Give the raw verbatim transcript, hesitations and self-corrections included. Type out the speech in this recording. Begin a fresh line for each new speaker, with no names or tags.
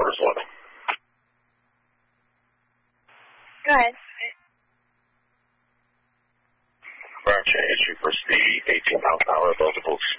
headquarters eleven.
Go ahead.
Roger, entry for speed eighteen miles an hour above the boat